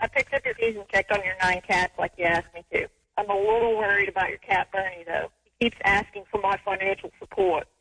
I picked up your keys and checked on your 9 cats like you asked me to. I'm a little worried about your cat, Bernie, though. He keeps asking for my financial support.